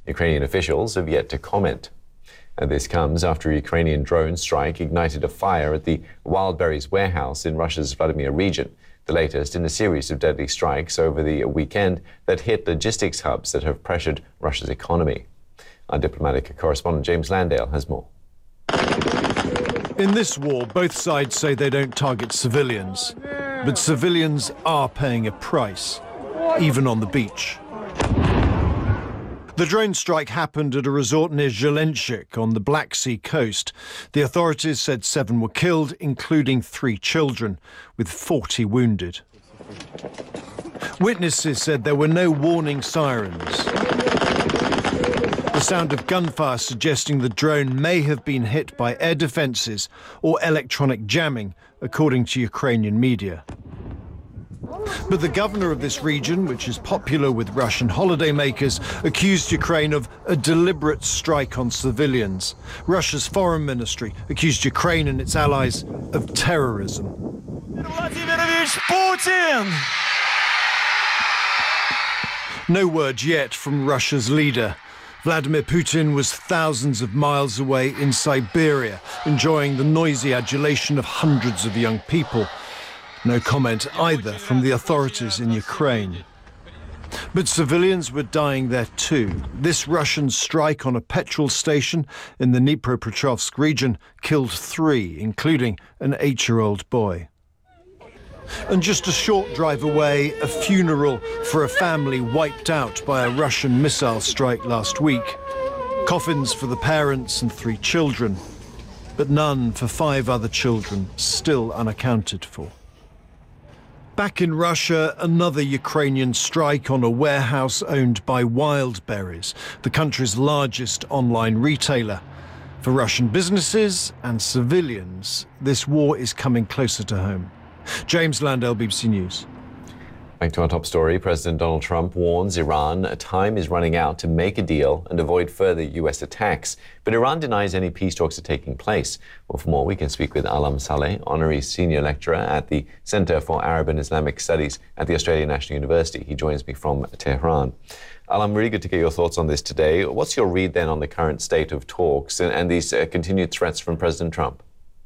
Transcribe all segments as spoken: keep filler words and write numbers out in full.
Ukrainian officials have yet to comment. And this comes after a Ukrainian drone strike ignited a fire at the Wildberries warehouse in Russia's Vladimir region, the latest in a series of deadly strikes over the weekend that hit logistics hubs that have pressured Russia's economy. Our diplomatic correspondent James Landale has more. In this war, both sides say they don't target civilians, but civilians are paying a price, even on the beach. The drone strike happened at a resort near Zelenchik on the Black Sea coast. The authorities said seven were killed, including three children, with forty wounded. Witnesses said there were no warning sirens. The sound of gunfire suggesting the drone may have been hit by air defences or electronic jamming, according to Ukrainian media. But the governor of this region, which is popular with Russian holidaymakers, accused Ukraine of a deliberate strike on civilians. Russia's foreign ministry accused Ukraine and its allies of terrorism. Vladimirovich Putin! No word yet from Russia's leader. Vladimir Putin was thousands of miles away in Siberia, enjoying the noisy adulation of hundreds of young people. No comment either from the authorities in Ukraine. But civilians were dying there too. This Russian strike on a petrol station in the Dnipropetrovsk region killed three, including an eight-year-old boy. And just a short drive away, a funeral for a family wiped out by a Russian missile strike last week. Coffins for the parents and three children, but none for five other children still unaccounted for. Back in Russia, another Ukrainian strike on a warehouse owned by Wildberries, the country's largest online retailer. For Russian businesses and civilians, this war is coming closer to home. James Landale, B B C News. Back to our top story. President Donald Trump warns Iran time is running out to make a deal and avoid further U S attacks. But Iran denies any peace talks are taking place. Well, for more, we can speak with Alam Saleh, Honorary Senior Lecturer at the Center for Arab and Islamic Studies at the Australian National University. He joins me from Tehran. Alam, really good to get your thoughts on this today. What's your read then on the current state of talks and, and these uh, continued threats from President Trump?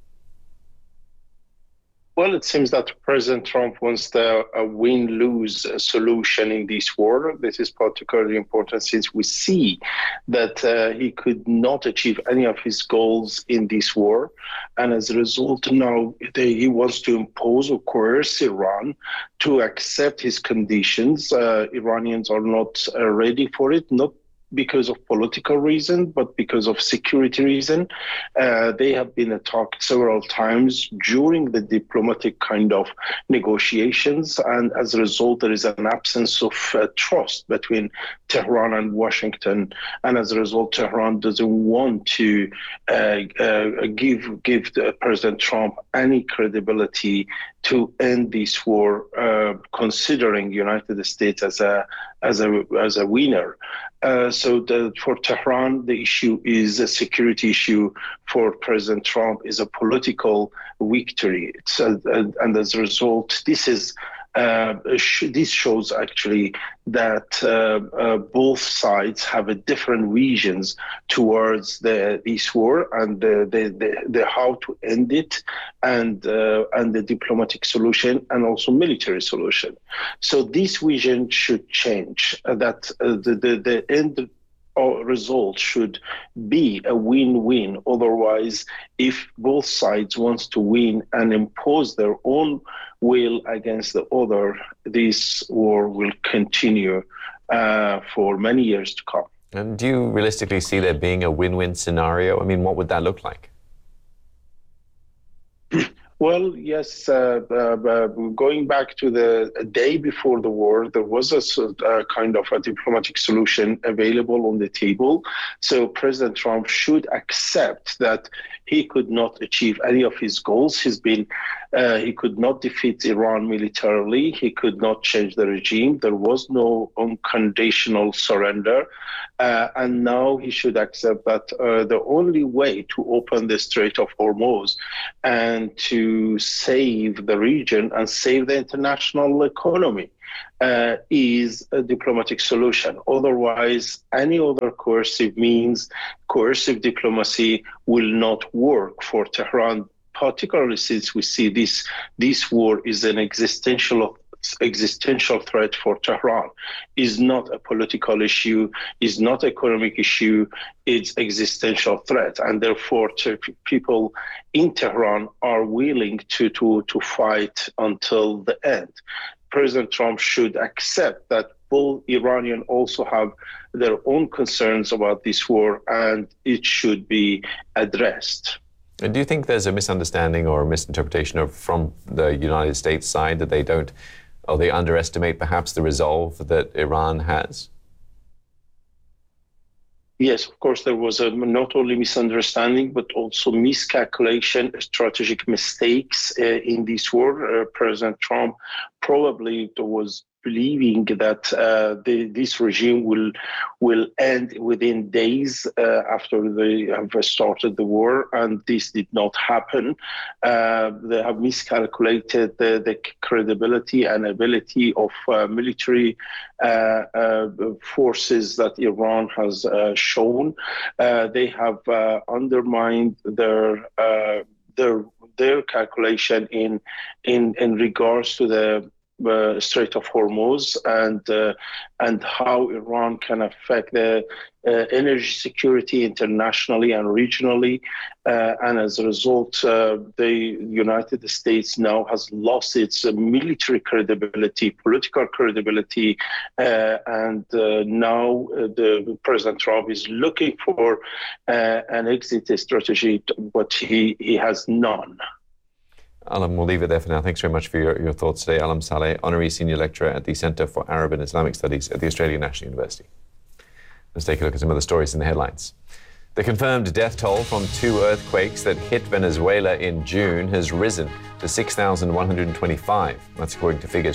Well, it seems that President Trump wants the, a win-lose solution in this war. This is particularly important since we see that uh, he could not achieve any of his goals in this war. And as a result, now they, he wants to impose or coerce Iran to accept his conditions. Uh, Iranians are not uh, ready for it, not because of political reason, but because of security reason. Uh, they have been attacked several times during the diplomatic kind of negotiations. And as a result, there is an absence of uh, trust between Tehran and Washington. And as a result, Tehran doesn't want to uh, uh, give, give the President Trump any credibility to end this war, uh, considering United States as a as a as a winner. Uh, so the, for Tehran, the issue is a security issue. For President Trump, is a political victory. It's a, a, and as a result, this is uh, sh- this shows actually that uh, uh, both sides have a different visions towards the this war and the the, the, the how to end it, and uh, and the diplomatic solution and also military solution. So this vision should change. Uh, that uh, the, the the end result should be a win-win. Otherwise, if both sides wants to win and impose their own will against the other, this war will continue uh, for many years to come. And do you realistically see there being a win-win scenario? I mean, what would that look like? Well, yes, uh, uh, going back to the day before the war, there was a, a kind of a diplomatic solution available on the table. So President Trump should accept that he could not achieve any of his goals. He's been, uh, he could not defeat Iran militarily. He could not change the regime. There was no unconditional surrender. Uh, and now he should accept that uh, the only way to open the Strait of Hormuz and to save the region and save the international economy uh, is a diplomatic solution. Otherwise, any other coercive means, coercive diplomacy will not work for Tehran, particularly since we see this, this war is an existential existential threat for Tehran. Is not a political issue, is not an economic issue, it's existential threat. And therefore, people in Tehran are willing to, to, to fight until the end. President Trump should accept that both Iranians also have their own concerns about this war, and it should be addressed. And do you think there's a misunderstanding or a misinterpretation of, from the United States side, that they don't, or they underestimate perhaps the resolve that Iran has? Yes, of course, there was a not only misunderstanding, but also miscalculation, strategic mistakes uh, in this war. Uh, President Trump probably was believing that uh, the, this regime will will end within days uh, after they have started the war, and this did not happen. Uh, they have miscalculated the, the credibility and ability of uh, military uh, uh, forces that Iran has uh, shown. Uh, they have uh, undermined their uh, their their calculation in in in regards to the Uh, Strait of Hormuz and uh, and how Iran can affect the uh, energy security internationally and regionally, uh, and as a result, uh, the United States now has lost its uh, military credibility, political credibility, uh, and uh, now uh, the President Trump is looking for uh, an exit strategy, but he he has none. Alam, we'll leave it there for now. Thanks very much for your, your thoughts today. Alam Saleh, Honorary Senior Lecturer at the Centre for Arab and Islamic Studies at the Australian National University. Let's take a look at some of the stories in the headlines. The confirmed death toll from two earthquakes that hit Venezuela in June has risen to six thousand one hundred twenty-five. That's according to figures